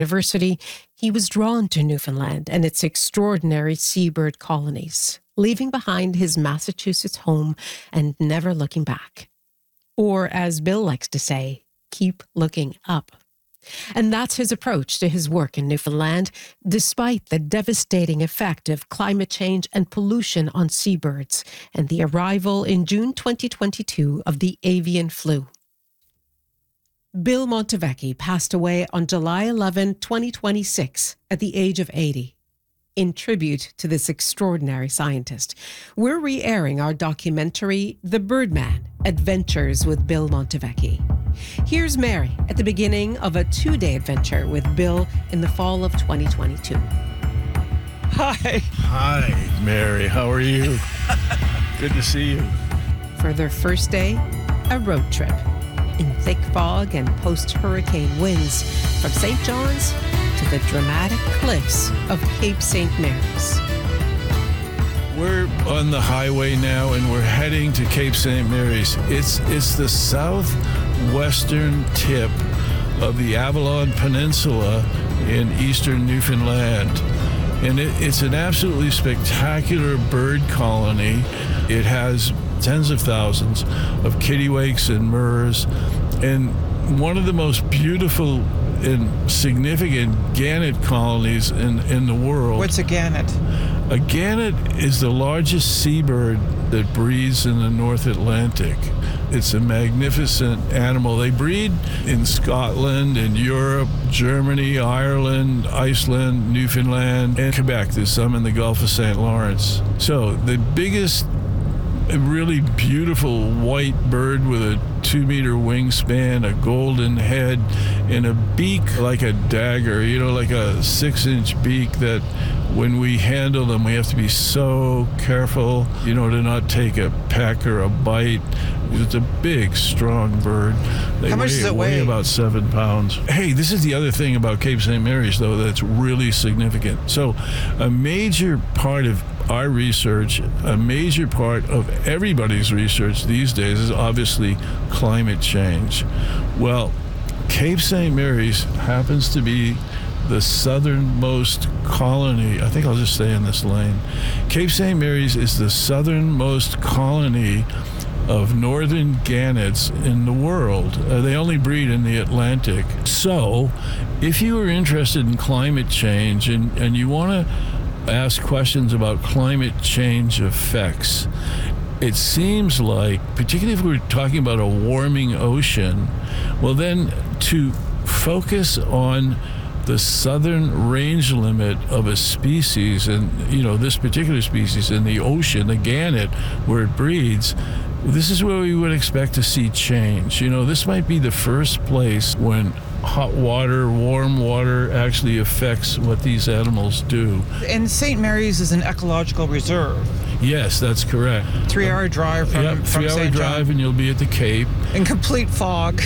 University, he was drawn to Newfoundland and its extraordinary seabird colonies, leaving behind his Massachusetts home and never looking back. Or, as Bill likes to say, keep looking up. And that's his approach to his work in Newfoundland, despite the devastating effect of climate change and pollution on seabirds and the arrival in June 2022 of the avian flu. Bill Montevecchi passed away on July 11, 2026, at the age of 80. In tribute to this extraordinary scientist, we're re-airing our documentary, The Birdman: Adventures with Bill Montevecchi. Here's Mary at the beginning of a 2-day adventure with Bill in the fall of 2022. Hi. Hi, Mary. How are you? Good to see you. For their first day, a road trip in thick fog and post-hurricane winds from St. John's to the dramatic cliffs of Cape St. Mary's. We're on the highway now, and we're heading to Cape St. Mary's. It's the southwestern tip of the Avalon Peninsula in eastern Newfoundland. And it's an absolutely spectacular bird colony. It has tens of thousands of kittiwakes and murres, and one of the most beautiful and significant gannet colonies in the world. What's a gannet? A gannet is the largest seabird that breeds in the North Atlantic. It's a magnificent animal. They breed in Scotland, in Europe, Germany, Ireland, Iceland, Newfoundland, and Quebec. There's some in the Gulf of St. Lawrence. So the biggest, really beautiful white bird with a 2-meter wingspan, a golden head, and a beak like a dagger, like a 6-inch beak that when we handle them, we have to be so careful, to not take a peck or a bite. It's a big, strong bird. How much does it weigh? About 7 pounds. Hey, this is the other thing about Cape St. Mary's, though, that's really significant. So a major part of our research, a major part of everybody's research these days is obviously climate change. Well, Cape St. Mary's happens to be the southernmost colony. I think I'll just stay in this lane. Cape St. Mary's is the southernmost colony of northern gannets in the world. They only breed in the Atlantic. So if you are interested in climate change and you want to ask questions about climate change effects, it seems like, particularly if we're talking about a warming ocean, well then to focus on the southern range limit of a species, and this particular species in the ocean, the gannet, where it breeds, this is where we would expect to see change. This might be the first place when hot water, warm water actually affects what these animals do. And St. Mary's is an ecological reserve. Yes, that's correct. 3-hour drive from 3-hour drive, and you'll be at the Cape. In complete fog.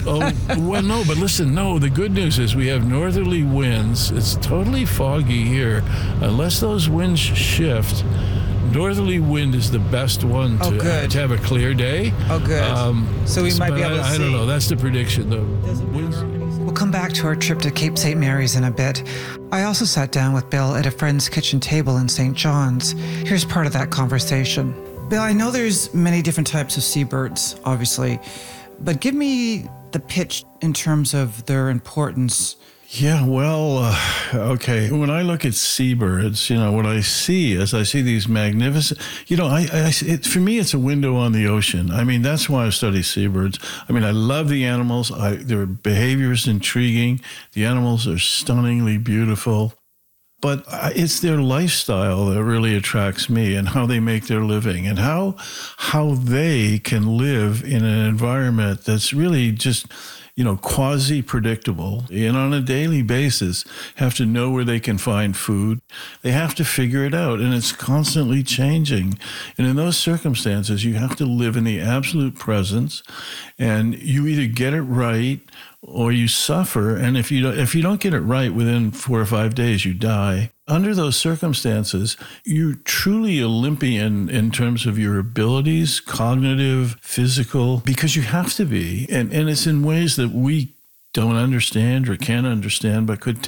But listen, the good news is we have northerly winds. It's totally foggy here. Unless those winds shift, northerly wind is the best one to have a clear day. Oh, good. So we might be able to see. I don't know. That's the prediction, though. We'll come back to our trip to Cape St. Mary's in a bit. I also sat down with Bill at a friend's kitchen table in St. John's. Here's part of that conversation. Bill, I know there's many different types of seabirds, obviously, but give me the pitch in terms of their importance. Yeah, well, okay. When I look at seabirds, what I see is these magnificent, for me, it's a window on the ocean. I mean, that's why I study seabirds. I mean, I love the animals. Their behavior is intriguing. The animals are stunningly beautiful. But it's their lifestyle that really attracts me, and how they make their living, and how they can live in an environment that's really just quasi-predictable, and on a daily basis have to know where they can find food. They have to figure it out, and it's constantly changing. And in those circumstances, you have to live in the absolute presence, and you either get it right or you suffer. And if you don't get it right within 4 or 5 days, you die. Under those circumstances, you're truly Olympian in terms of your abilities, cognitive, physical, because you have to be. And it's in ways that we don't understand or can't understand, but could